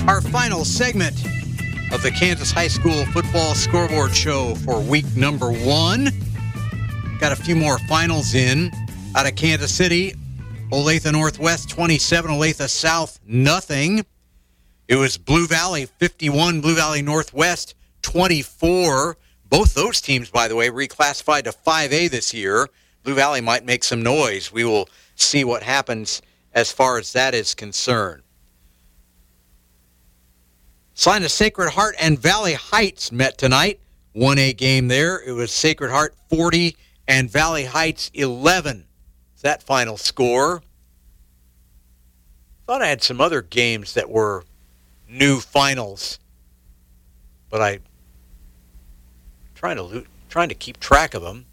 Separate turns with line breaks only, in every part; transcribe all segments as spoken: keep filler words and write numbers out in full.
Our final segment of the Kansas High School Football Scoreboard Show for week number one. Got a few more finals in out of Kansas City. Olathe Northwest twenty-seven, Olathe South nothing. It was Blue Valley fifty-one, Blue Valley Northwest twenty-four. Both those teams, by the way, reclassified to five A this year. Blue Valley might make some noise. We will see what happens as far as that is concerned. Salina Sacred Heart and Valley Heights met tonight. one A game there. It was Sacred Heart forty and Valley Heights eleven. It's that final score. Thought I had some other games that were new finals, but I trying to lo- trying to keep track of them.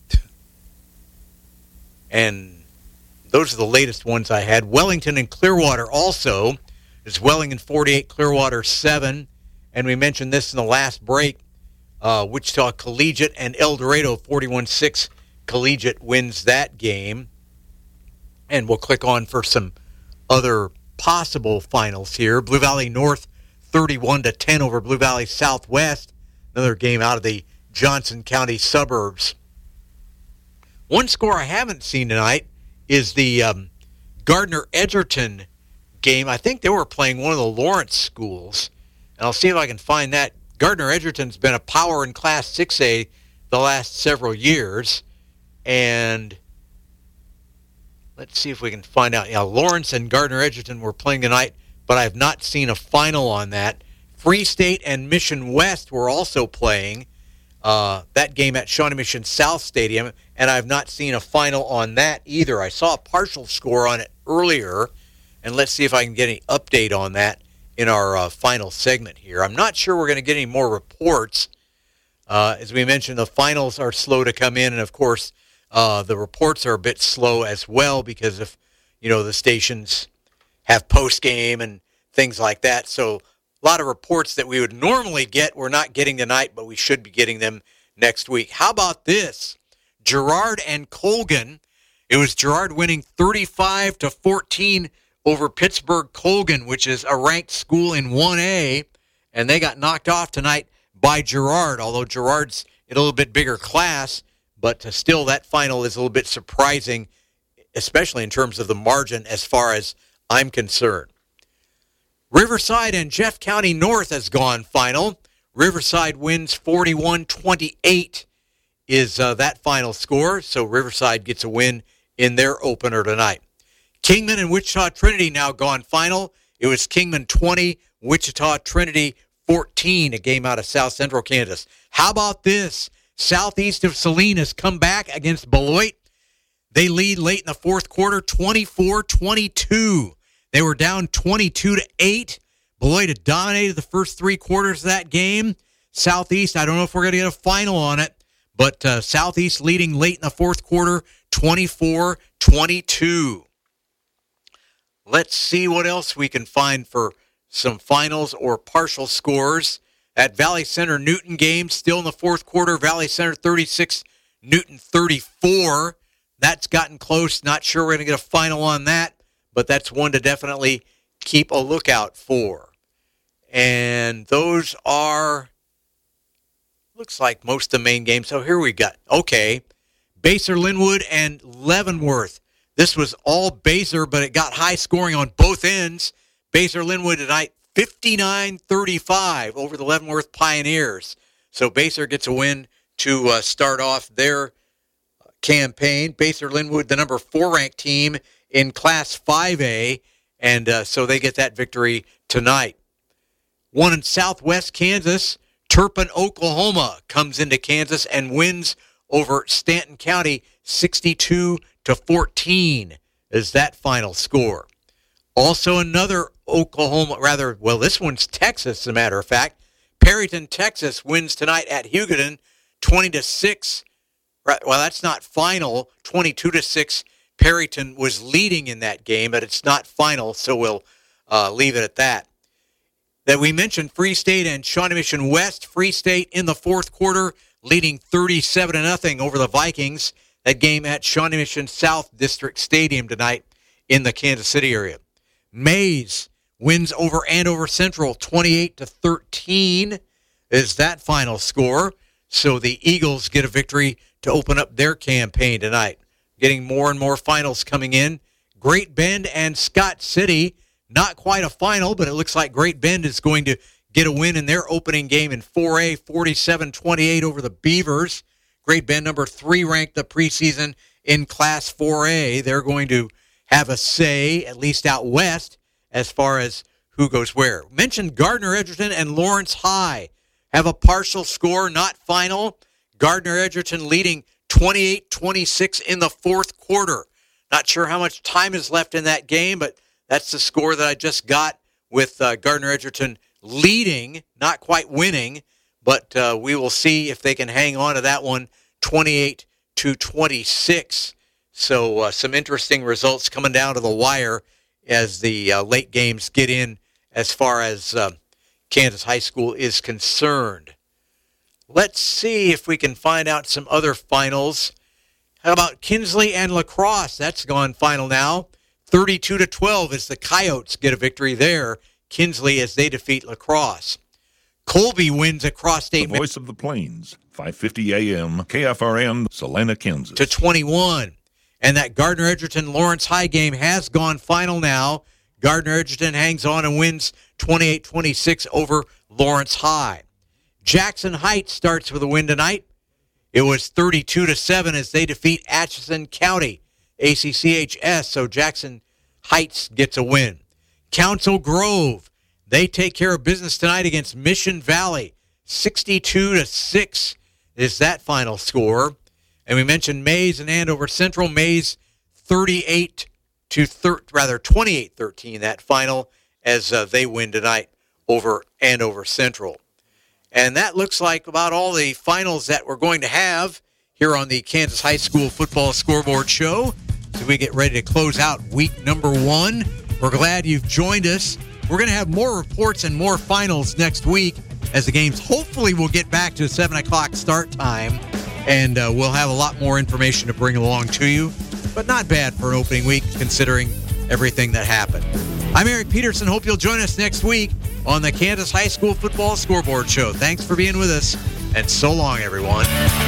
And those are the latest ones I had. Wellington and Clearwater also. It's Wellington forty-eight, Clearwater seven. And we mentioned this in the last break. Uh, Wichita Collegiate and El Dorado forty-one six. Collegiate wins that game. And we'll click on for some other possible finals here. Blue Valley North thirty-one to ten over Blue Valley Southwest. Another game out of the Johnson County suburbs. One score I haven't seen tonight is the um, Gardner-Edgerton game. I think they were playing one of the Lawrence schools. And I'll see if I can find that. Gardner-Edgerton's been a power in Class six A the last several years. And let's see if we can find out. Yeah, Lawrence and Gardner-Edgerton were playing tonight, but I have not seen a final on that. Free State and Mission West were also playing uh, that game at Shawnee Mission South Stadium, and I have not seen a final on that either. I saw a partial score on it earlier, and let's see if I can get any update on that in our uh, final segment here. I'm not sure we're going to get any more reports. Uh, as we mentioned, the finals are slow to come in, and of course, uh, the reports are a bit slow as well because of, you know, the stations have post-game and things like that. So a lot of reports that we would normally get, we're not getting tonight, but we should be getting them next week. How about this? Girard and Colgan. It was Girard winning thirty-five to fourteen over Pittsburgh Colgan, which is a ranked school in one A, and they got knocked off tonight by Girard, although Girard's in a little bit bigger class, but still that final is a little bit surprising, especially in terms of the margin as far as I'm concerned. Riverside and Jeff County North has gone final. Riverside wins forty-one twenty-eight is uh, that final score, so Riverside gets a win in their opener tonight. Kingman and Wichita Trinity now gone final. It was Kingman twenty, Wichita Trinity fourteen, a game out of South Central Kansas. How about this? Southeast of Salinas come back against Beloit. They lead late in the fourth quarter, twenty-four twenty-two. They were down twenty-two to eight. Beloit had dominated the first three quarters of that game. Southeast, I don't know if we're going to get a final on it, but uh, Southeast leading late in the fourth quarter, twenty-four twenty-two. Let's see what else we can find for some finals or partial scores. At Valley Center Newton game, still in the fourth quarter, Valley Center thirty-six, Newton thirty-four. That's gotten close. Not sure we're going to get a final on that, but that's one to definitely keep a lookout for. And those are, looks like most of the main games. So here we got, okay, Basehor Linwood and Leavenworth. This was all Basehor, but it got high scoring on both ends. Basehor Linwood tonight, fifty-nine thirty-five over the Leavenworth Pioneers. So Basehor gets a win to uh, start off their campaign. Basehor Linwood, the number four ranked team in Class five A, and uh, so they get that victory tonight. One in Southwest Kansas, Turpin, Oklahoma comes into Kansas and wins over Stanton County sixty-two to fourteen is that final score. Also another Oklahoma, rather, well, this one's Texas, as a matter of fact. Perryton, Texas wins tonight at Hugoton twenty to six. Well, that's not final, twenty-two to six. Perryton was leading in that game, but it's not final, so we'll uh, leave it at that. That we mentioned Free State and Shawnee Mission West. Free State in the fourth quarter leading thirty-seven to nothing over the Vikings. That game at Shawnee Mission South District Stadium tonight in the Kansas City area. Mays wins over Andover Central twenty-eight to thirteen is that final score. So the Eagles get a victory to open up their campaign tonight. Getting more and more finals coming in. Great Bend and Scott City, not quite a final, but it looks like Great Bend is going to get a win in their opening game in four A, forty-seven twenty-eight over the Beavers. Great Bend, number three ranked the preseason in Class four A. They're going to have a say, at least out west, as far as who goes where. Mentioned Gardner Edgerton and Lawrence High have a partial score, not final. Gardner Edgerton leading twenty-eight twenty-six in the fourth quarter. Not sure how much time is left in that game, but that's the score that I just got with uh, Gardner Edgerton leading, not quite winning, but uh, we will see if they can hang on to that one, twenty-eight to twenty-six. So uh, some interesting results coming down to the wire as the uh, late games get in as far as uh, Kansas High School is concerned. Let's see if we can find out some other finals. How about Kinsley and La Crosse? That's gone final now. thirty-two to twelve as the Coyotes get a victory there. Kinsley as they defeat La Crosse. Colby wins across state.
The voice of the Plains, five fifty A M, K F R N, Salina, Kansas.
To twenty-one. And that Gardner Edgerton Lawrence High game has gone final now. Gardner Edgerton hangs on and wins twenty-eight twenty-six over Lawrence High. Jackson Heights starts with a win tonight. It was thirty-two to seven as they defeat Atchison County, A C C H S, so Jackson Heights gets a win. Council Grove, they take care of business tonight against Mission Valley. sixty-two to six is that final score. And we mentioned Mays and Andover Central. Mays thirty-eight to thir- rather twenty-eight thirteen that final as uh, they win tonight over Andover Central. And that looks like about all the finals that we're going to have here on the Kansas High School Football Scoreboard Show. So we get ready to close out week number one. We're glad you've joined us. We're going to have more reports and more finals next week as the games hopefully will get back to a seven o'clock start time. And uh, we'll have a lot more information to bring along to you. But not bad for an opening week considering everything that happened. I'm Eric Peterson. Hope you'll join us next week on the Kansas High School Football Scoreboard Show. Thanks for being with us, and so long, everyone.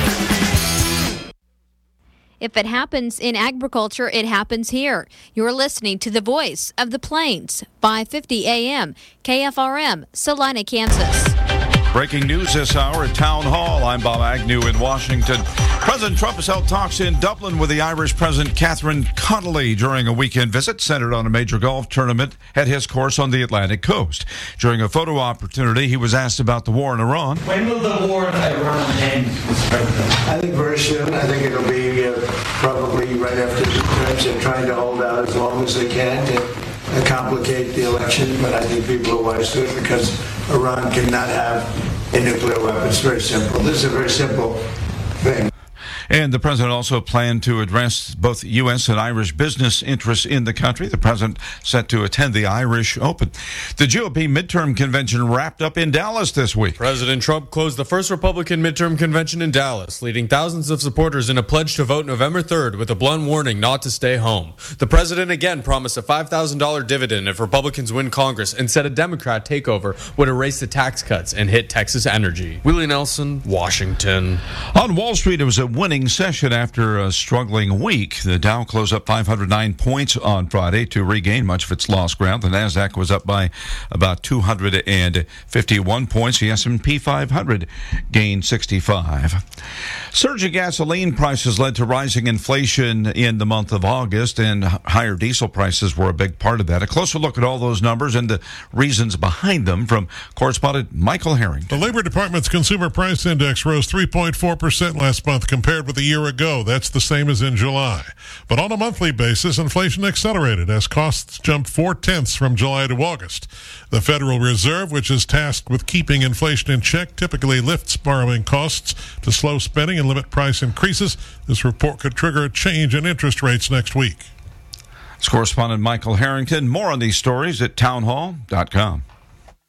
If it happens in agriculture, it happens here. You're listening to the voice of the Plains, five fifty A M, K F R M, Salina, Kansas.
Breaking news this hour at Town Hall. I'm Bob Agnew in Washington. President Trump has held talks in Dublin with the Irish President Catherine Connolly during a weekend visit centered on a major golf tournament at his course on the Atlantic coast. During a photo opportunity, he was asked about the war in Iran.
When will the war in Iran end, Mister President?
I think very soon. I think it'll be uh, probably right after the terms. They're trying to hold out as long as they can to uh, complicate the election, but I think people are wise to it because Iran cannot have a nuclear weapon. It's very simple. This is a very simple thing.
And the president also planned to address both U S and Irish business interests in the country. The president set to attend the Irish Open. The G O P midterm convention wrapped up in Dallas this week.
President Trump closed the first Republican midterm convention in Dallas, leading thousands of supporters in a pledge to vote November third with a blunt warning not to stay home. The president again promised a five thousand dollars dividend if Republicans win Congress and said a Democrat takeover would erase the tax cuts and hit Texas energy. Willie Nelson, Washington.
On Wall Street, it was a winning session after a struggling week. The Dow closed up five hundred nine points on Friday to regain much of its lost ground. The Nasdaq was up by about two hundred fifty-one points. The S and P five hundred gained sixty-five. Surging gasoline prices led to rising inflation in the month of August, and higher diesel prices were a big part of that. A closer look at all those numbers and the reasons behind them from correspondent Michael Harrington.
The Labor Department's Consumer Price Index rose three point four percent last month compared with a year ago. That's the same as in July. But on a monthly basis, inflation accelerated as costs jumped four-tenths from July to August. The Federal Reserve, which is tasked with keeping inflation in check, typically lifts borrowing costs to slow spending and limit price increases. This report could trigger a change in interest rates next week.
It's correspondent Michael Harrington. More on these stories at townhall dot com.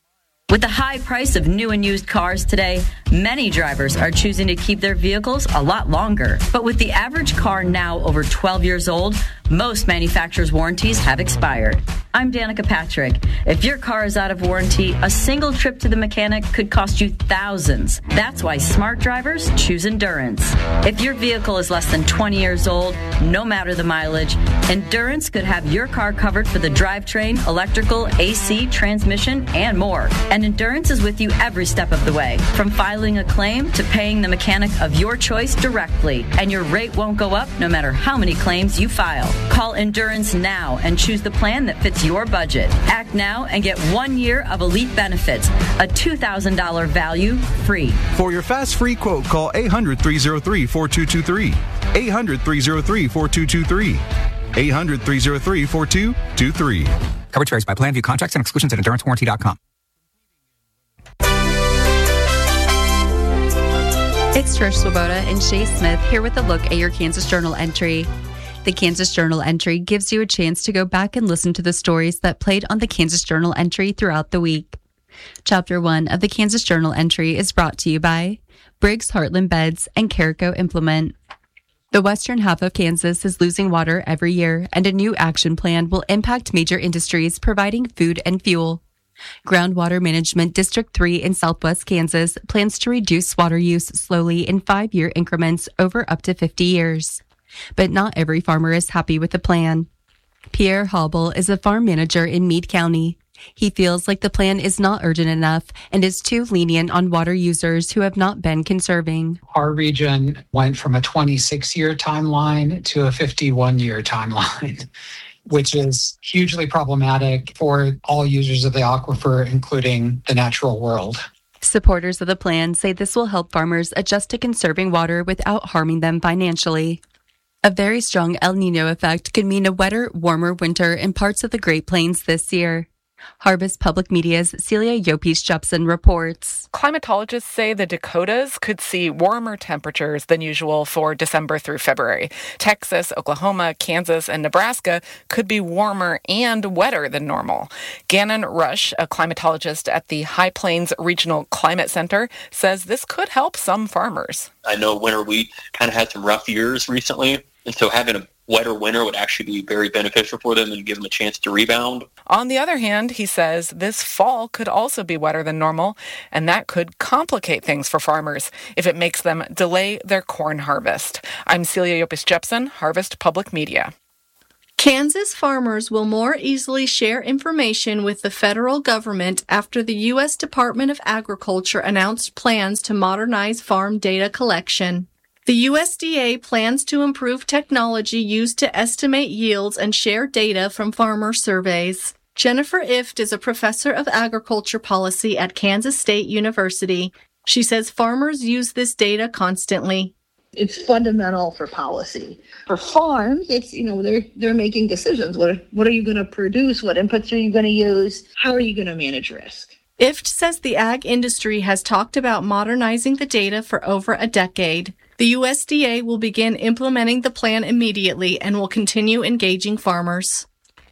With the high price of new and used cars today, many drivers are choosing to keep their vehicles a lot longer. But with the average car now over twelve years old, most manufacturers' warranties have expired. I'm Danica Patrick. If your car is out of warranty, a single trip to the mechanic could cost you thousands. That's why smart drivers choose Endurance. If your vehicle is less than twenty years old, no matter the mileage, Endurance could have your car covered for the drivetrain, electrical, A C, transmission, and more. And Endurance is with you every step of the way, from filing a claim to paying the mechanic of your choice directly. And your rate won't go up no matter how many claims you file. Call Endurance now and choose the plan that fits your budget. Act now and get one year of elite benefits, a two thousand dollars value free.
For your fast free quote, call eight hundred, three oh three, four two two three. eight hundred, three oh three, four two two three. eight hundred, three oh three, four two two three.
Coverage varies by plan. View contracts and exclusions at endurance warranty dot com.
It's Trish Swoboda and Shay Smith here with a look at your Kansas Journal entry. The Kansas Journal entry gives you a chance to go back and listen to the stories that played on the Kansas Journal entry throughout the week. Chapter one of the Kansas Journal entry is brought to you by Briggs Heartland Beds and Carico Implement. The western half of Kansas is losing water every year, and a new action plan will impact major industries providing food and fuel. Groundwater Management District three in southwest Kansas plans to reduce water use slowly in five-year increments over up to fifty years. But not every farmer is happy with the plan. Pierre Hobel is a farm manager in Meade County. He feels like the plan is not urgent enough and is too lenient on water users who have not been conserving.
Our region went from a twenty-six-year timeline to a fifty-one-year timeline, which is hugely problematic for all users of the aquifer, including the natural world.
Supporters of the plan say this will help farmers adjust to conserving water without harming them financially. A very strong El Niño effect could mean a wetter, warmer winter in parts of the Great Plains this year. Harvest Public Media's Celia Yopis-Jepson reports.
Climatologists say the Dakotas could see warmer temperatures than usual for December through February. Texas, Oklahoma, Kansas, and Nebraska could be warmer and wetter than normal. Gannon Rush, a climatologist at the High Plains Regional Climate Center, says this could help some farmers.
I know winter wheat kind of had some rough years recently, and so having a wetter winter would actually be very beneficial for them and give them a chance to rebound.
On the other hand, he says this fall could also be wetter than normal, and that could complicate things for farmers if it makes them delay their corn harvest. I'm Celia Yopis-Jepson, Harvest Public Media.
Kansas farmers will more easily share information with the federal government after the U S Department of Agriculture announced plans to modernize farm data collection. The U S D A plans to improve technology used to estimate yields and share data from farmer surveys. Jennifer Ift is a professor of agriculture policy at Kansas State University. She says farmers use this data constantly.
It's fundamental for policy. For farms, it's, you know, they're they're making decisions. What what are you going to produce? What inputs are you going to use? How are you going to manage risk?
Ift says the ag industry has talked about modernizing the data for over a decade. The U S D A will begin implementing the plan immediately and will continue engaging farmers.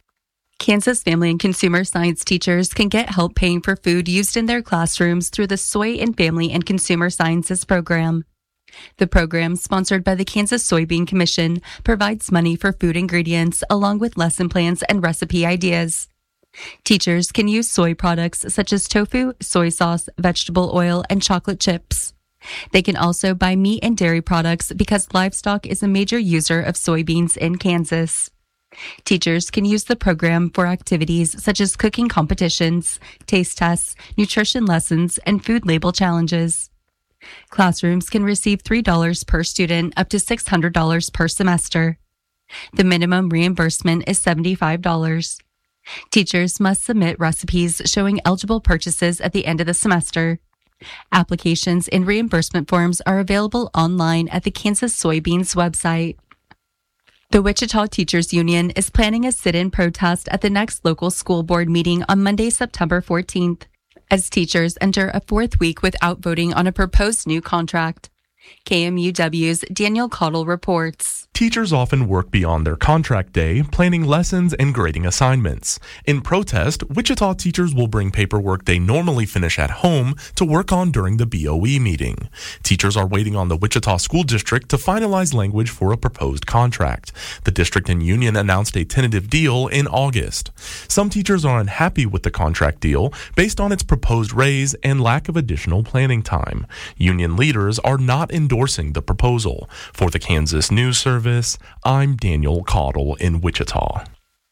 Kansas Family and Consumer Science teachers can get help paying for food used in their classrooms through the Soy and Family and Consumer Sciences program. The program, sponsored by the Kansas Soybean Commission, provides money for food ingredients along with lesson plans and recipe ideas. Teachers can use soy products such as tofu, soy sauce, vegetable oil, and chocolate chips. They can also buy meat and dairy products because livestock is a major user of soybeans in Kansas. Teachers can use the program for activities such as cooking competitions, taste tests, nutrition lessons, and food label challenges. Classrooms can receive three dollars per student up to six hundred dollars per semester. The minimum reimbursement is seventy-five dollars. Teachers must submit recipes showing eligible purchases at the end of the semester. Applications and reimbursement forms are available online at the Kansas Soybeans website. The Wichita Teachers Union is planning a sit-in protest at the next local school board meeting on Monday, September fourteenth, as teachers enter a fourth week without voting on a proposed new contract. K M U W's Daniel Cottle reports.
Teachers often work beyond their contract day, planning lessons and grading assignments. In protest, Wichita teachers will bring paperwork they normally finish at home to work on during the B O E meeting. Teachers are waiting on the Wichita School District to finalize language for a proposed contract. The district and union announced a tentative deal in August. Some teachers are unhappy with the contract deal based on its proposed raise and lack of additional planning time. Union leaders are not endorsing the proposal. For the Kansas News Service, I'm Daniel Cottle in Wichita.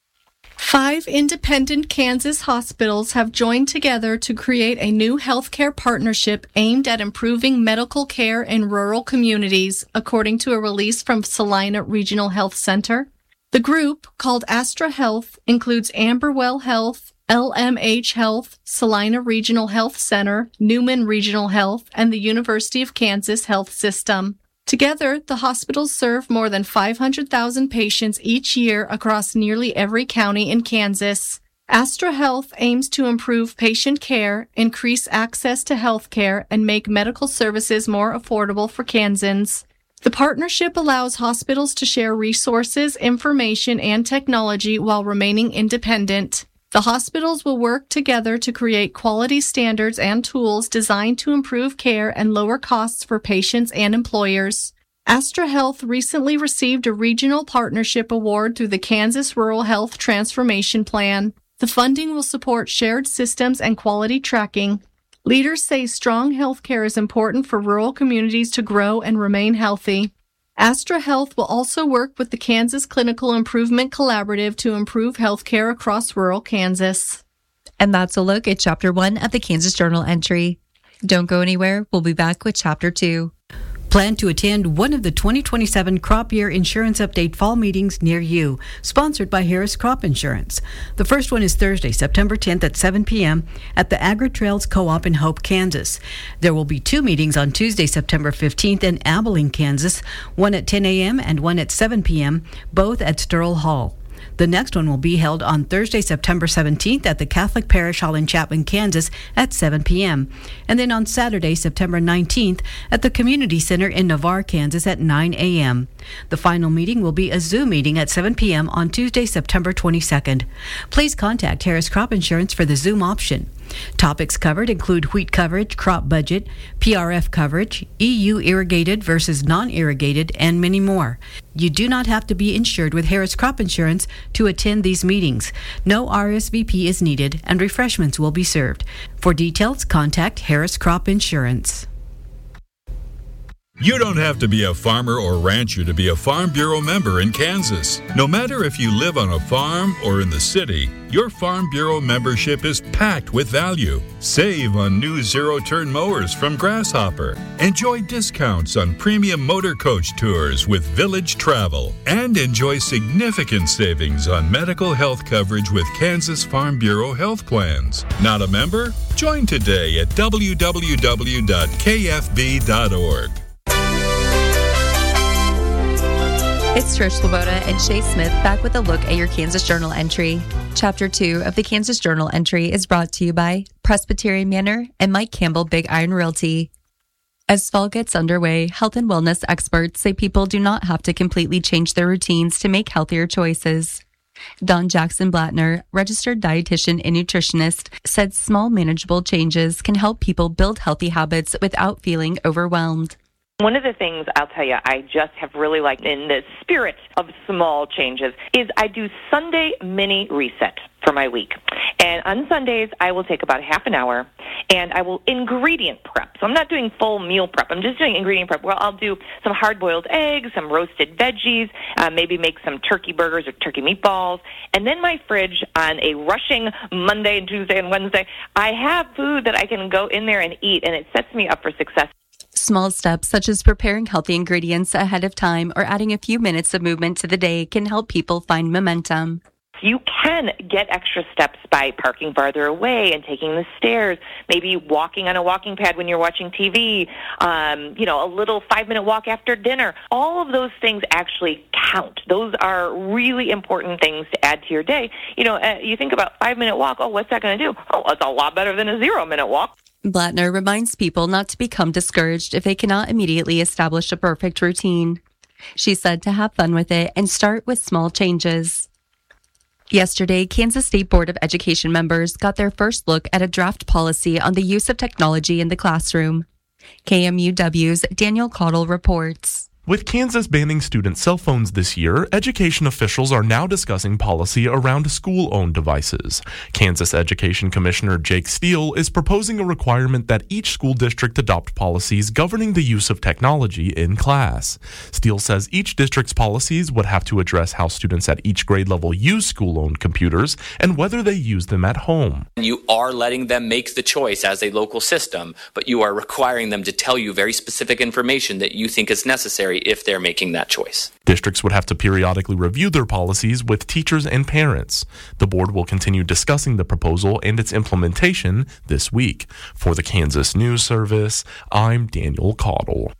Five independent Kansas hospitals have joined together to create a new healthcare partnership aimed at improving medical care in rural communities, according to a release from Salina Regional Health Center. The group, called Astra Health, includes Amberwell Health, L M H Health, Salina Regional Health Center, Newman Regional Health, and the University of Kansas Health System. Together, the hospitals serve more than five hundred thousand patients each year across nearly every county in Kansas. Astra Health aims to improve patient care, increase access to health care, and make medical services more affordable for Kansans. The partnership allows hospitals to share resources, information, and technology while remaining independent. The hospitals will work together to create quality standards and tools designed to improve care and lower costs for patients and employers. Astra Health recently received a regional partnership award through the Kansas Rural Health Transformation Plan. The funding will support shared systems and quality tracking. Leaders say strong health care is important for rural communities to grow and remain healthy. Astra Health will also work with the Kansas Clinical Improvement Collaborative to improve health care across rural Kansas.
And that's a look at Chapter one of the Kansas Journal entry. Don't go anywhere. We'll be back with Chapter two.
Plan to attend one of the twenty twenty-seven Crop Year Insurance Update fall meetings near you, sponsored by Harris Crop Insurance. The first one is Thursday, September tenth at seven p.m. at the Agri-Trails Co-op in Hope, Kansas. There will be two meetings on Tuesday, September fifteenth in Abilene, Kansas, one at ten a.m. and one at seven p.m., both at Sterl Hall. The next one will be held on Thursday, September seventeenth at the Catholic Parish Hall in Chapman, Kansas at seven p.m. And then on Saturday, September nineteenth at the Community Center in Navarre, Kansas at nine a.m. The final meeting will be a Zoom meeting at seven p.m. on Tuesday, September twenty-second. Please contact Harris Crop Insurance for the Zoom option. Topics covered include wheat coverage, crop budget, P R F coverage, E U irrigated versus non-irrigated, and many more. You do not have to be insured with Harris Crop Insurance to attend these meetings. No R S V P is needed, and refreshments will be served. For details, contact Harris Crop Insurance.
You don't have to be a farmer or rancher to be a Farm Bureau member in Kansas. No matter if you live on a farm or in the city, your Farm Bureau membership is packed with value. Save on new zero-turn mowers from Grasshopper. Enjoy discounts on premium motor coach tours with Village Travel. And enjoy significant savings on medical health coverage with Kansas Farm Bureau health plans. Not a member? Join today at w w w dot k f b dot org.
It's Trish Sloboda and Shay Smith back with a look at your Kansas Journal entry. Chapter two of the Kansas Journal entry is brought to you by Presbyterian Manor and Mike Campbell Big Iron Realty. As fall gets underway, health and wellness experts say people do not have to completely change their routines to make healthier choices. Don Jackson Blattner, registered dietitian and nutritionist, said small manageable changes can help people build healthy habits without feeling overwhelmed.
One of the things I'll tell you I just have really liked in the spirit of small changes is I do Sunday mini reset for my week. And on Sundays, I will take about half an hour and I will ingredient prep. So I'm not doing full meal prep. I'm just doing ingredient prep where I'll do some hard-boiled eggs, some roasted veggies, uh, maybe make some turkey burgers or turkey meatballs. And then my fridge on a rushing Monday and Tuesday and Wednesday, I have food that I can go in there and eat, and it sets me up for success.
Small steps such as preparing healthy ingredients ahead of time or adding a few minutes of movement to the day can help people find momentum.
You can get extra steps by parking farther away and taking the stairs, maybe walking on a walking pad when you're watching T V, um, you know, a little five-minute walk after dinner. All of those things actually count. Those are really important things to add to your day. You know, uh, you think about five-minute walk, oh, what's that going to do? Oh, it's a lot better than a zero-minute walk.
Blattner reminds people not to become discouraged if they cannot immediately establish a perfect routine. She said to have fun with it and start with small changes. Yesterday, Kansas State Board of Education members got their first look at a draft policy on the use of technology in the classroom. K M U W's Daniel Caudle reports.
With Kansas banning student cell phones this year, education officials are now discussing policy around school-owned devices. Kansas Education Commissioner Jake Steele is proposing a requirement that each school district adopt policies governing the use of technology in class. Steele says each district's policies would have to address how students at each grade level use school-owned computers and whether they use them at home.
You are letting them make the choice as a local system, but you are requiring them to tell you very specific information that you think is necessary if they're making that choice.
Districts would have to periodically review their policies with teachers and parents. The board will continue discussing the proposal and its implementation this week. For the Kansas News Service, I'm Daniel Caudle.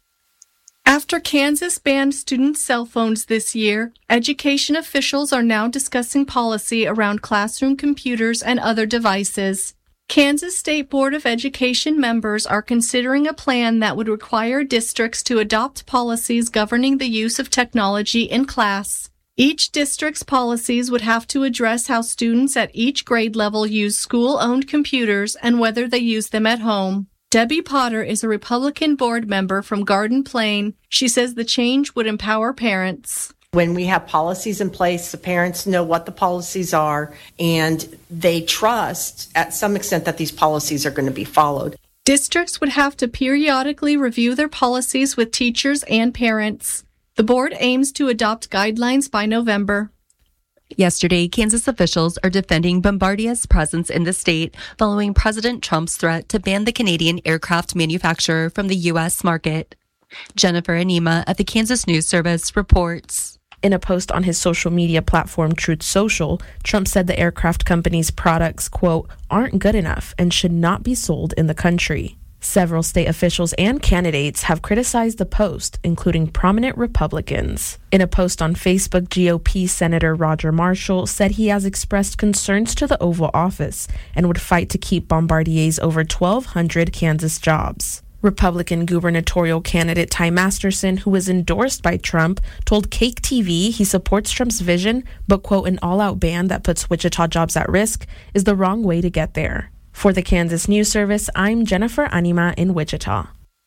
After Kansas banned student cell phones this year, education officials are now discussing policy around classroom computers and other devices. Kansas State Board of Education members are considering a plan that would require districts to adopt policies governing the use of technology in class. Each district's policies would have to address how students at each grade level use school-owned computers and whether they use them at home. Debbie Potter is a Republican board member from Garden Plain. She says the change would empower parents.
When we have policies in place, the parents know what the policies are, and they trust at some extent that these policies are going to be followed.
Districts would have to periodically review their policies with teachers and parents. The board aims to adopt guidelines by November.
Yesterday, Kansas officials are defending Bombardier's presence in the state following President Trump's threat to ban the Canadian aircraft manufacturer from the U S market. Jennifer Anima of the Kansas News Service reports.
In a post on his social media platform Truth Social, Trump said the aircraft company's products, quote, aren't good enough and should not be sold in the country. Several state officials and candidates have criticized the post, including prominent Republicans. In a post on Facebook, G O P Senator Roger Marshall said he has expressed concerns to the Oval Office and would fight to keep Bombardier's over twelve hundred Kansas jobs. Republican gubernatorial candidate Ty Masterson, who was endorsed by Trump, told Cake T V he supports Trump's vision, but, quote, an all-out ban that puts Wichita jobs at risk is the wrong way to get there. For the Kansas News Service, I'm Jennifer Anima in Wichita.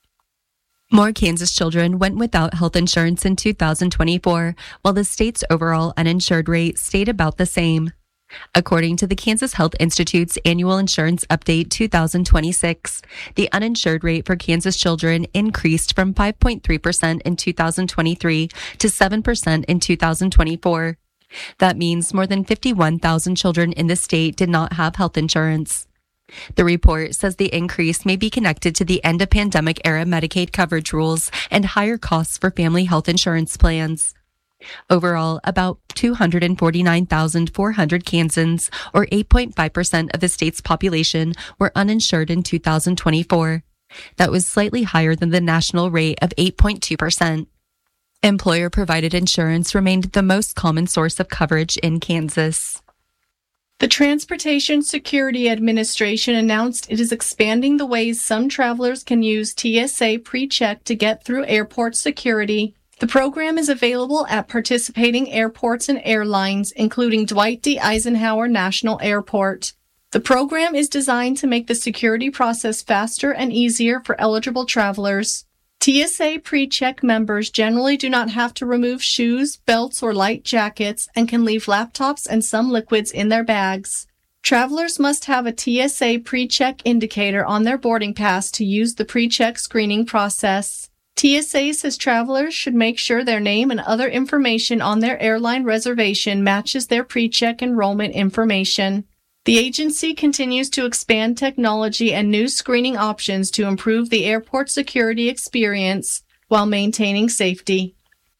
More Kansas children went without health insurance in two thousand twenty-four, while the state's overall uninsured rate stayed about the same. According to the Kansas Health Institute's Annual Insurance Update two thousand twenty-six, the uninsured rate for Kansas children increased from five point three percent in two thousand twenty-three to seven percent in two thousand twenty-four. That means more than fifty-one thousand children in the state did not have health insurance. The report says the increase may be connected to the end of pandemic era Medicaid coverage rules and higher costs for family health insurance plans. Overall, about two hundred forty-nine thousand four hundred Kansans, or eight point five percent of the state's population, were uninsured in two thousand twenty-four. That was slightly higher than the national rate of eight point two percent. Employer-provided insurance remained the most common source of coverage in Kansas.
The Transportation Security Administration announced it is expanding the ways some travelers can use T S A PreCheck to get through airport security. The program is available at participating airports and airlines, including Dwight D. Eisenhower National Airport. The program is designed to make the security process faster and easier for eligible travelers. T S A PreCheck members generally do not have to remove shoes, belts, or light jackets and can leave laptops and some liquids in their bags. Travelers must have a T S A PreCheck indicator on their boarding pass to use the PreCheck screening process. T S A says travelers should make sure their name and other information on their airline reservation matches their PreCheck enrollment information. The agency continues to expand technology and new screening options to improve the airport security experience while maintaining safety.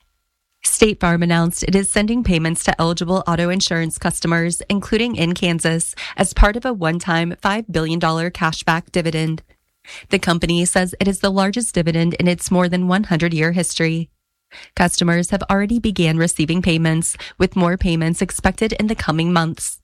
State Farm announced it is sending payments to eligible auto insurance customers, including in Kansas, as part of a one-time five billion dollars cashback dividend. The company says it is the largest dividend in its more than one hundred year history. Customers have already began receiving payments, with more payments expected in the coming months.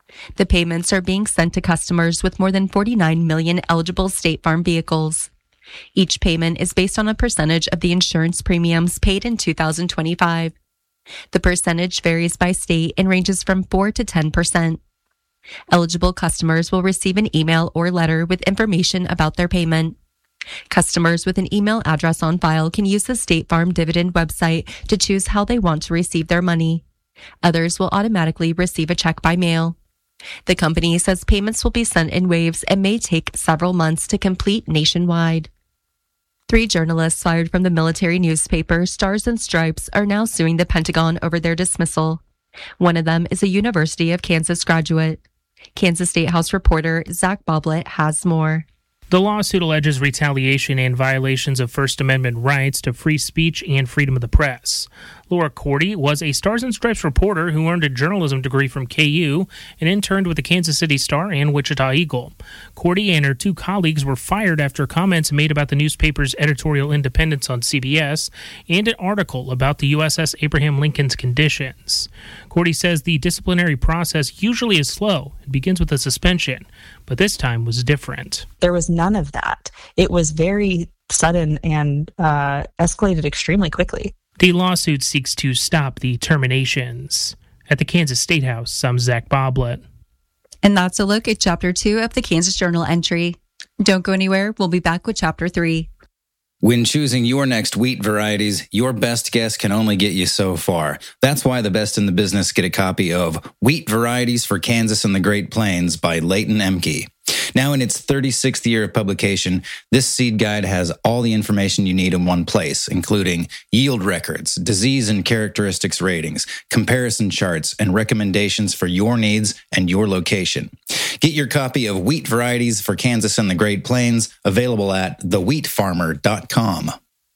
The payments are being sent to customers with more than forty-nine million eligible State Farm vehicles. Each payment is based on a percentage of the insurance premiums paid in two thousand twenty-five. The percentage varies by state and ranges from four to ten percent. Eligible customers will receive an email or letter with information about their payment. Customers with an email address on file can use the State Farm Dividend website to choose how they want to receive their money. Others will automatically receive a check by mail. The company says payments will be sent in waves and may take several months to complete nationwide. Three journalists fired from the military newspaper Stars and Stripes are now suing the Pentagon over their dismissal. One of them is a University of Kansas graduate. Kansas State House reporter Zach Boblet has more.
The lawsuit alleges retaliation and violations of First Amendment rights to free speech and freedom of the press. Laura Cordy was a Stars and Stripes reporter who earned a journalism degree from K U and interned with the Kansas City Star and Wichita Eagle. Cordy and her two colleagues were fired after comments made about the newspaper's editorial independence on C B S and an article about the U S S Abraham Lincoln's conditions. Cordy says the disciplinary process usually is slow. It begins with a suspension, but this time was different.
There was none of that. It was very sudden and uh, escalated extremely quickly.
The lawsuit seeks to stop the terminations. At the Kansas State House, I'm Zach Boblet.
And that's a look at Chapter two of the Kansas Journal entry. Don't go anywhere. We'll be back with Chapter three.
When choosing your next wheat varieties, your best guess can only get you so far. That's why the best in the business get a copy of Wheat Varieties for Kansas and the Great Plains by Leighton Emke. Now in its thirty-sixth year of publication, this seed guide has all the information you need in one place, including yield records, disease and characteristics ratings, comparison charts, and recommendations for your needs and your location. Get your copy of Wheat Varieties for Kansas and the Great Plains, available at the wheat farmer dot com.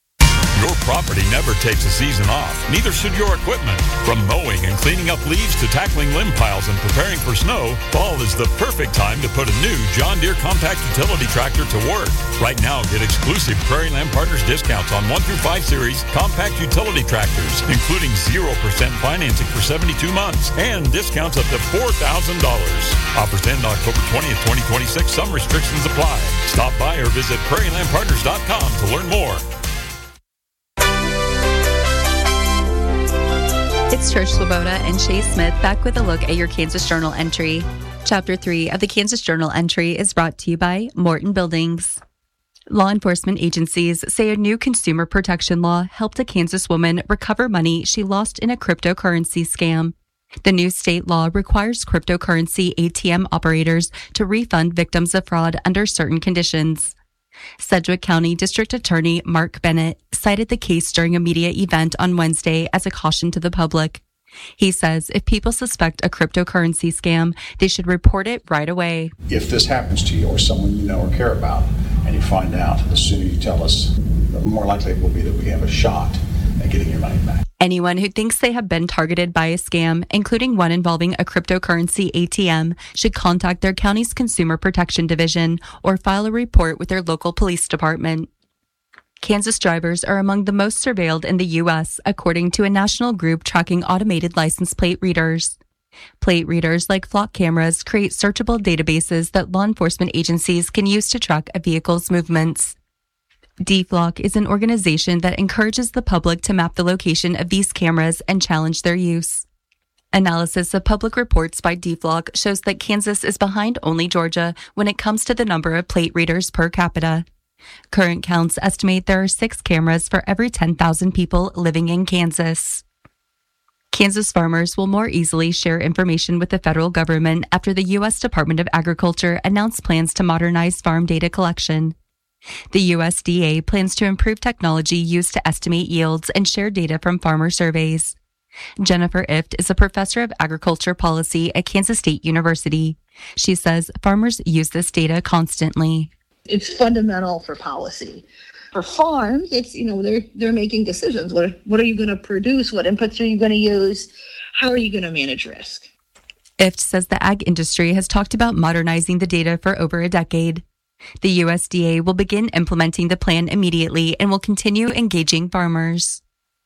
Your property never takes a season off, neither should your equipment. From mowing and cleaning up leaves to tackling limb piles and preparing for snow, fall is the perfect time to put a new John Deere compact utility tractor to work. Right now, get exclusive Prairie Land Partners discounts on one through five series compact utility tractors, including zero percent financing for seventy-two months and discounts up to four thousand dollars. Offers end October twentieth, twenty twenty-six. Some restrictions apply. Stop by or visit prairie land partners dot com to learn more.
It's Trish Swoboda and Shay Smith back with a look at your Kansas Journal entry. Chapter three of the Kansas Journal entry is brought to you by Morton Buildings. Law enforcement agencies say a new consumer protection law helped a Kansas woman recover money she lost in a cryptocurrency scam. The new state law requires cryptocurrency A T M operators to refund victims of fraud under certain conditions. Sedgwick County District Attorney Mark Bennett cited the case during a media event on Wednesday as a caution to the public. He says if people suspect a cryptocurrency scam, they should report it right away.
If this happens to you or someone you know or care about, and you find out, the sooner you tell us, the more likely it will be that we have a shot at getting your money back.
Anyone who thinks they have been targeted by a scam, including one involving a cryptocurrency A T M, should contact their county's Consumer Protection Division or file a report with their local police department. Kansas drivers are among the most surveilled in the U S, according to a national group tracking automated license plate readers. Plate readers like flock cameras create searchable databases that law enforcement agencies can use to track a vehicle's movements. D Flock is an organization that encourages the public to map the location of these cameras and challenge their use. Analysis of public reports by D Flock shows that Kansas is behind only Georgia when it comes to the number of plate readers per capita. Current counts estimate there are six cameras for every ten thousand people living in Kansas. Kansas farmers will more easily share information with the federal government after the U S Department of Agriculture announced plans to modernize farm data collection. The U S D A plans to improve technology used to estimate yields and share data from farmer surveys. Jennifer Ift is a professor of agriculture policy at Kansas State University. She says farmers use this data constantly.
It's fundamental for policy. For farms, it's, you know, they're they're making decisions. What what are you going to produce? What inputs are you going to use? How are you going to manage risk?
Ift says the ag industry has talked about modernizing the data for over a decade. The U S D A will begin implementing the plan immediately and will continue engaging farmers.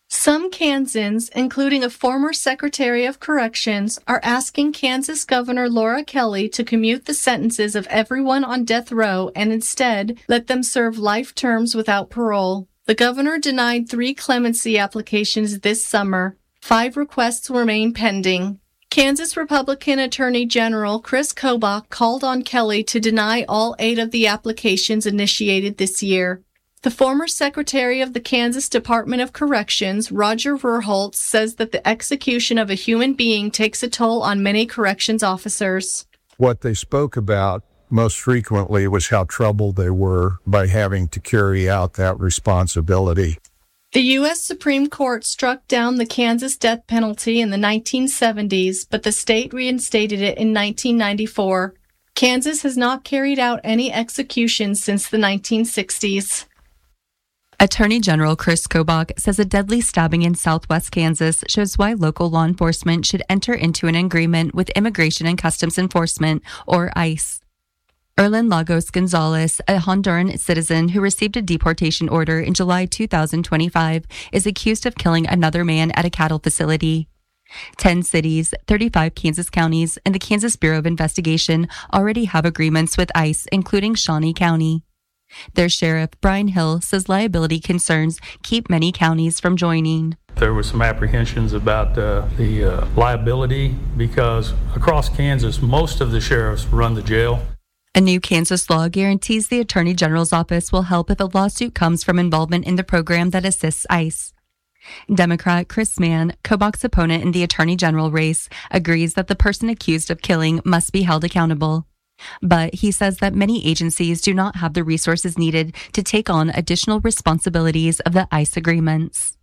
Some Kansans, including a former Secretary of Corrections, are asking Kansas Governor Laura Kelly to commute the sentences of everyone on death row and instead let them serve life terms without parole. The governor denied three clemency applications this summer. Five requests remain pending. Kansas Republican Attorney General Chris Kobach called on Kelly to deny all eight of the applications initiated this year. The former Secretary of the Kansas Department of Corrections, Roger Verholtz, says that the execution of a human being takes a toll on many corrections officers.
What they spoke about most frequently was how troubled they were by having to carry out that responsibility.
The U S Supreme Court struck down the Kansas death penalty in the nineteen seventies, but the state reinstated it in nineteen ninety-four. Kansas has not carried out any executions since the nineteen sixties.
Attorney General Chris Kobach says a deadly stabbing in southwest Kansas shows why local law enforcement should enter into an agreement with Immigration and Customs Enforcement, or ICE. Erlen Lagos Gonzalez, a Honduran citizen who received a deportation order in July two thousand twenty-five, is accused of killing another man at a cattle facility. Ten cities, thirty-five Kansas counties, and the Kansas Bureau of Investigation already have agreements with ICE, including Shawnee County. Their sheriff, Brian Hill, says liability concerns keep many counties from joining.
There were some apprehensions about uh, the uh, liability because across Kansas, most of the sheriffs run the jail.
A new Kansas law guarantees the Attorney General's office will help if a lawsuit comes from involvement in the program that assists ICE. Democrat Chris Mann, Kobach's opponent in the Attorney General race, agrees that the person accused of killing must be held accountable. But he says that many agencies do not have the resources needed to take on additional responsibilities of the ICE agreements.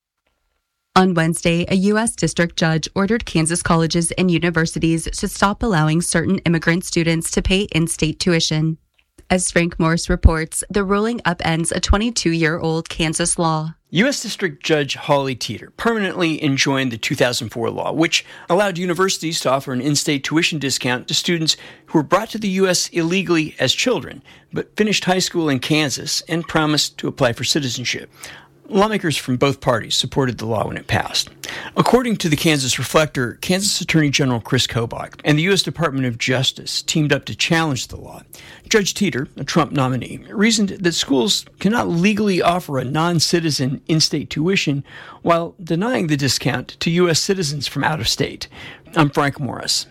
On Wednesday, a U S district judge ordered Kansas colleges and universities to stop allowing certain immigrant students to pay in-state tuition. As Frank Morse reports, the ruling upends a twenty-two-year-old Kansas law.
U S District Judge Holly Teeter permanently enjoined the two thousand four law, which allowed universities to offer an in-state tuition discount to students who were brought to the U S illegally as children, but finished high school in Kansas and promised to apply for citizenship. Lawmakers from both parties supported the law when it passed. According to the Kansas Reflector, Kansas Attorney General Chris Kobach and the U S Department of Justice teamed up to challenge the law. Judge Teeter, a Trump nominee, reasoned that schools cannot legally offer a non-citizen in-state tuition while denying the discount to U S citizens from out of state. I'm Frank Morris.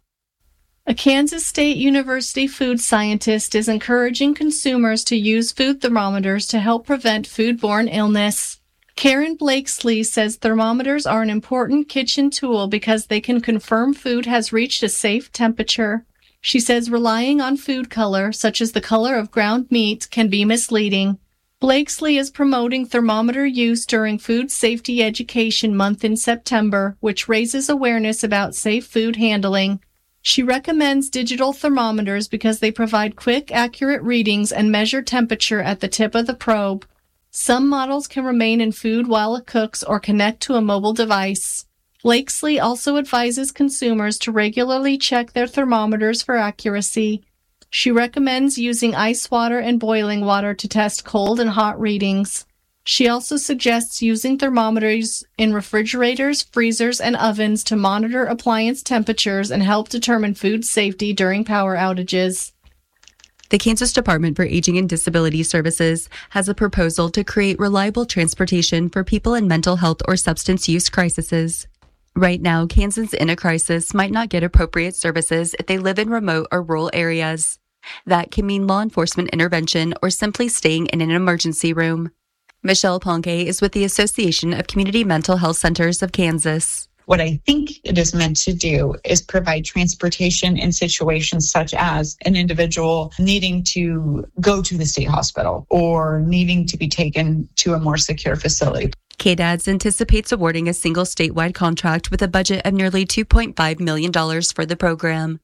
A Kansas State University food scientist is encouraging consumers to use food thermometers to help prevent foodborne illness. Karen Blakesley says thermometers are an important kitchen tool because they can confirm food has reached a safe temperature. She says relying on food color, such as the color of ground meat, can be misleading. Blakesley is promoting thermometer use during Food Safety Education Month in September, which raises awareness about safe food handling. She recommends digital thermometers because they provide quick, accurate readings and measure temperature at the tip of the probe. Some models can remain in food while it cooks or connect to a mobile device. Blakesley also advises consumers to regularly check their thermometers for accuracy. She recommends using ice water and boiling water to test cold and hot readings. She also suggests using thermometers in refrigerators, freezers, and ovens to monitor appliance temperatures and help determine food safety during power outages.
The Kansas Department for Aging and Disability Services has a proposal to create reliable transportation for people in mental health or substance use crises. Right now, Kansans in a crisis might not get appropriate services if they live in remote or rural areas. That can mean law enforcement intervention or simply staying in an emergency room. Michelle Ponke is with the Association of Community Mental Health Centers of Kansas.
What I think it is meant to do is provide transportation in situations such as an individual needing to go to the state hospital or needing to be taken to a more secure facility.
K D A D S anticipates awarding a single statewide contract with a budget of nearly two point five million dollars for the program.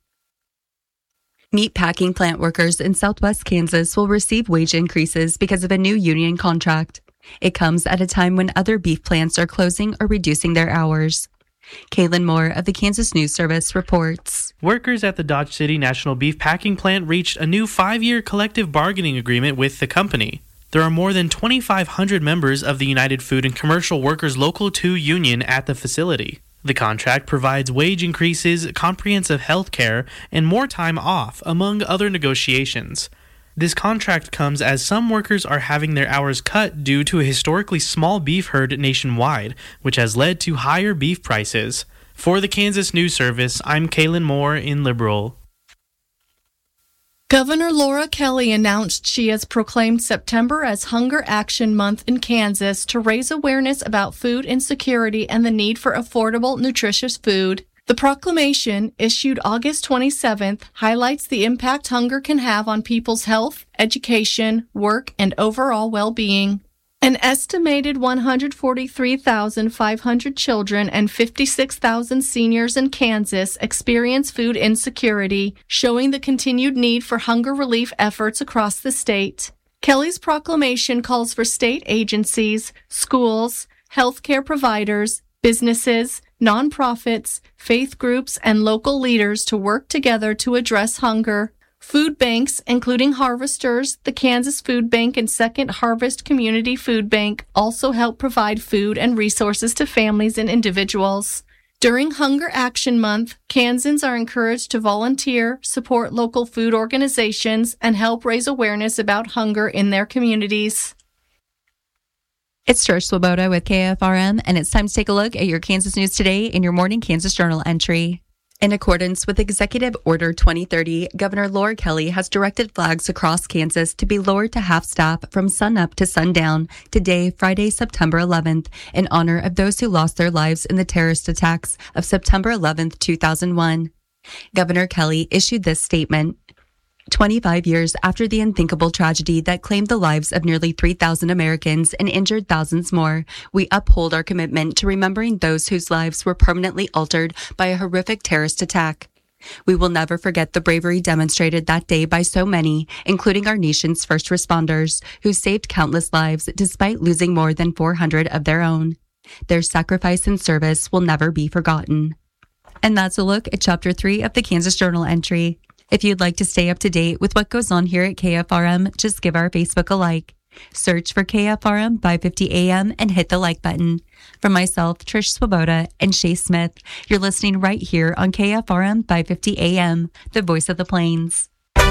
Meat packing plant workers in southwest Kansas will receive wage increases because of a new union contract. It comes at a time when other beef plants are closing or reducing their hours. Kaylin Moore of the Kansas News Service reports.
Workers at the Dodge City National Beef Packing Plant reached a new five-year collective bargaining agreement with the company.
There are more than twenty-five hundred members of the United Food and Commercial Workers Local two union at the facility. The contract provides wage increases, comprehensive health care, and more time off, among other negotiations. This contract comes as some workers are having their hours cut due to a historically small beef herd nationwide, which has led to higher beef prices. For the Kansas News Service, I'm Kaylin Moore in Liberal.
Governor Laura Kelly announced she has proclaimed September as Hunger Action Month in Kansas to raise awareness about food insecurity and the need for affordable, nutritious food. The proclamation, issued August twenty-seventh, highlights the impact hunger can have on people's health, education, work, and overall well-being. An estimated one hundred forty-three thousand five hundred children and fifty-six thousand seniors in Kansas experience food insecurity, showing the continued need for hunger relief efforts across the state. Kelly's proclamation calls for state agencies, schools, healthcare providers, businesses, nonprofits, faith groups, and local leaders to work together to address hunger. Food banks, including Harvesters, the Kansas Food Bank, and Second Harvest Community Food Bank, also help provide food and resources to families and individuals. During Hunger Action Month, Kansans are encouraged to volunteer, support local food organizations, and help raise awareness about hunger in their communities.
It's Trish Swoboda with K F R M, and it's time to take a look at your Kansas news today in your morning Kansas Journal entry. In accordance with Executive Order twenty thirty, Governor Laura Kelly has directed flags across Kansas to be lowered to half staff from sunup to sundown today, Friday, September eleventh, in honor of those who lost their lives in the terrorist attacks of September eleventh, two thousand one. Governor Kelly issued this statement. twenty-five years after the unthinkable tragedy that claimed the lives of nearly three thousand Americans and injured thousands more, we uphold our commitment to remembering those whose lives were permanently altered by a horrific terrorist attack. We will never forget the bravery demonstrated that day by so many, including our nation's first responders, who saved countless lives despite losing more than four hundred of their own. Their sacrifice and service will never be forgotten. And that's a look at Chapter three of the Kansas Journal entry. If you'd like to stay up to date with what goes on here at K F R M, just give our Facebook a like. Search for K F R M five fifty A M and hit the like button. From myself, Trish Swoboda, and Shay Smith, you're listening right here on K F R M five fifty A M, the voice of the Plains.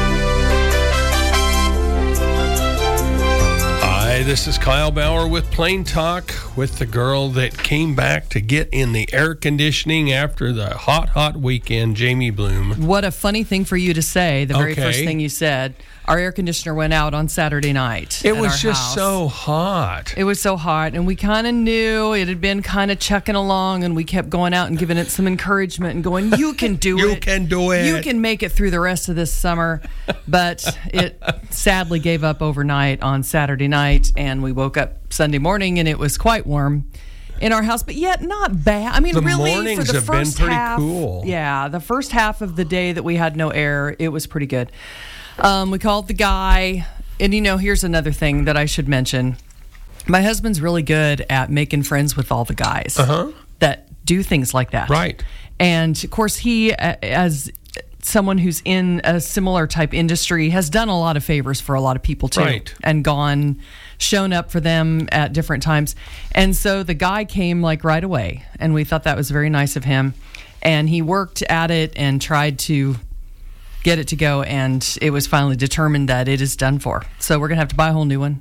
Hi, this is Kyle Bauer with Plain Talk, with the girl that came back to get in the air conditioning after the hot, hot weekend, Jamie Bloom.
What a funny thing for you to say, the very
Okay.
first thing you said. Our air conditioner went out on Saturday night.
It
at
was
our
just
house.
so hot.
It was so hot, and we kind of knew it had been kind of chucking along, and we kept going out and giving it some encouragement and going, you can do
You
it.
can do it.
You can make it through the rest of this summer. But it sadly gave up overnight on Saturday night, and we woke up Sunday morning, and it was quite warm in our house, but yet not bad. I mean,
The
really,
mornings
for the
have been
first
pretty
half,
cool.
Yeah, the first half of the day that we had no air, it was pretty good. Um, we called the guy, and you know, here's another thing that I should mention. My husband's really good at making friends with all the guys
Uh-huh.
that do things like that.
Right.
And of course, he, a- as someone who's in a similar type industry, has done a lot of favors for a lot of people too,
Right.
and gone, shown up for them at different times. And so the guy came like right away, and we thought that was very nice of him. And he worked at it and tried to get it to go, and it was finally determined that it is done for. So we're gonna have to buy a whole new one.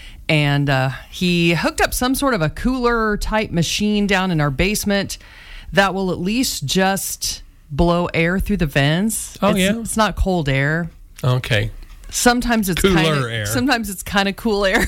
And uh, he hooked up some sort of a cooler type machine down in our basement that will at least just blow air through the vents.
Oh,
it's,
yeah?
it's not cold air.
Okay.
Sometimes it's
Cooler
kind of
air.
sometimes it's kind of cool air.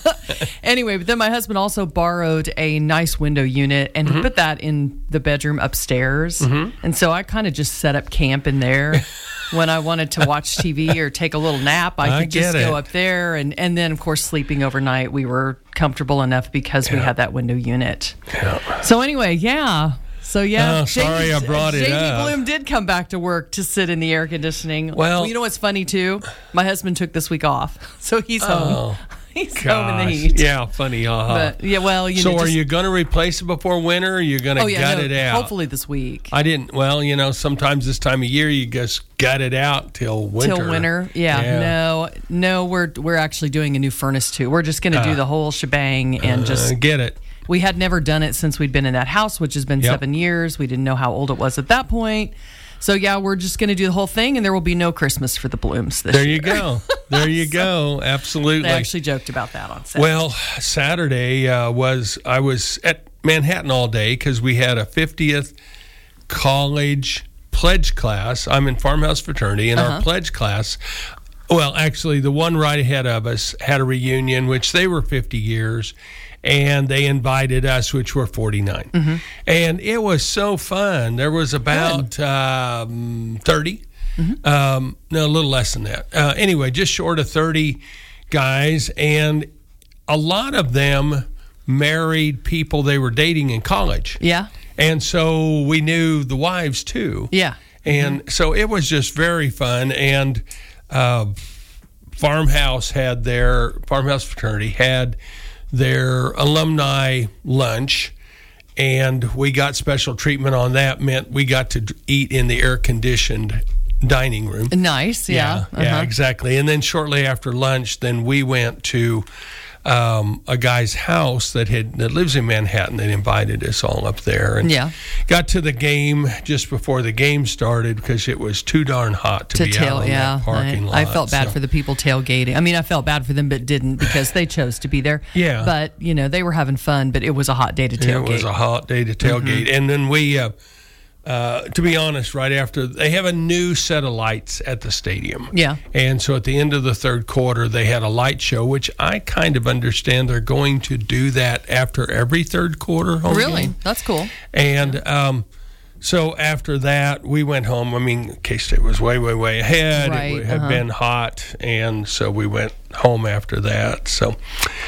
Anyway, but then my husband also borrowed a nice window unit, and
Mm-hmm.
he put that in the bedroom upstairs.
Mhm.
And so I kind of just set up camp in there. When I wanted to watch T V or take a little nap, I
I
could just
get
go
it.
up there. And, and then, of course, sleeping overnight, we were comfortable enough because we had that window unit. So anyway, yeah. So, yeah.
Oh, sorry I brought it
Jamie
up.
Bloom did come back to work to sit in the air conditioning.
Well-
you know what's funny, too? My husband took this week off. So he's
Oh.
home. He's home in the heat.
Yeah, funny. Uh-huh.
But, yeah, well, you
so
know,
are
just-
you going to replace it before winter, or are you going to
Oh, yeah,
gut
no,
it out?
hopefully this week.
I didn't. Well, you know, sometimes this time of year you just gut it out till winter.
Till winter, yeah,
Yeah.
No, no, we're we're actually doing a new furnace too. We're just going to do
Uh,
the whole shebang and
uh,
just
get it.
We had never done it since we'd been in that house, which has been
Yep.
seven years. We didn't know how old it was at that point. So yeah, we're just going to do the whole thing, and there will be no Christmas for the Blooms this
There
year.
you go. There you go. Absolutely.
They actually joked about that on Saturday.
Well, Saturday uh, was I was at Manhattan all day because we had a fiftieth college pledge class. I'm in Farmhouse Fraternity, and
Uh-huh.
our pledge class. Well, actually, the one right ahead of us had a reunion, which they were fifty years, and they invited us, which were forty-nine.
Mm-hmm.
And it was so fun. There was about um, thirty.
Mm-hmm.
Um, no, a little less than that. Uh, anyway, just short of thirty guys, and a lot of them married people they were dating in college.
Yeah.
And so we knew the wives too.
Yeah.
And
Mm-hmm.
so it was just very fun. And uh, Farmhouse had their, Farmhouse Fraternity had their alumni lunch, and we got special treatment on that. Meant we got to eat in the air-conditioned dining room.
Nice, yeah.
Yeah, yeah,
Uh-huh.
exactly. And then shortly after lunch, then we went to um, a guy's house that had that lives in Manhattan that invited us all up there. And
Yeah.
got to the game just before the game started because it was too darn hot to,
To
be
tail,
out on
yeah.
that parking
I,
lot.
I felt bad
So-
for the people tailgating. I mean, I felt bad for them, but didn't because they chose to be there.
Yeah.
But, you know, they were having fun, but it was a hot day to tailgate.
It was a hot day to tailgate. And then we, uh, uh, to be honest, right after, they have a new set of lights at the stadium.
Yeah.
And so at the end of the third quarter, they had a light show, which I kind of understand they're going to do that after every third quarter. Home
Really?
game.
That's cool.
And um, so after that, we went home. I mean, K-State was way, way, way ahead.
Right,
It had
uh-huh.
been hot, and so we went home after that. So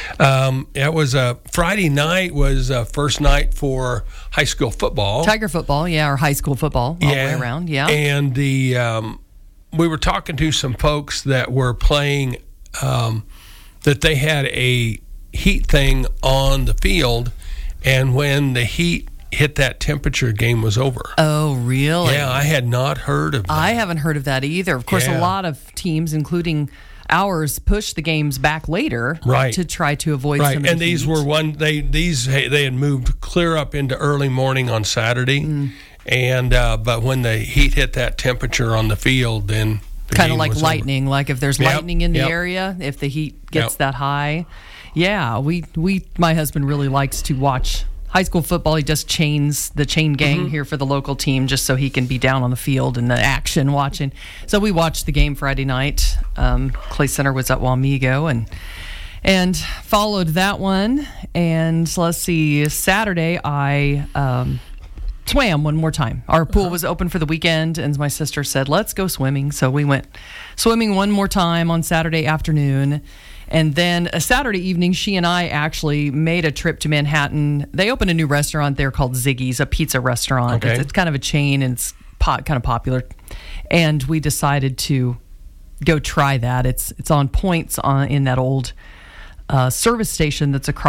um, it was a Friday night was a first night for high school football.
Tiger football, yeah, or high school football all the way around, yeah.
And the um, we were talking to some folks that were playing um, that they had a heat thing on the field, and when the heat hit that temperature, game was over.
Oh, really?
Yeah, I had not heard of that.
I haven't heard of that either. Of course,
Yeah.
a lot of teams, including ours, push the games back later
Right.
to try to avoid
Right,
some of
and
the
these
heat.
were one they these they had moved clear up into early morning on Saturday,
Mm.
and uh, but when the heat hit that temperature on the field, then the
kind of
game
like
was
lightning. Like if there's
Yep,
lightning in the
yep.
area, if the heat gets
Yep.
that high. Yeah, we we my husband really likes to watch high school football. He does chains, the chain gang
Mm-hmm.
here for the local team, just so he can be down on the field and the action watching. So we watched the game Friday night. Um, Clay Center was at Wamego and and followed that one. And let's see, Saturday I um, swam one more time. Our pool was open for the weekend, and my sister said, let's go swimming. So we went swimming one more time on Saturday afternoon. And then a Saturday evening, she and I actually made a trip to Manhattan. They opened a new restaurant there called Ziggy's, a pizza restaurant.
Okay.
It's, it's kind of a chain, and it's po- kind of popular. And we decided to go try that. It's it's on Points on, in that old uh, service station that's across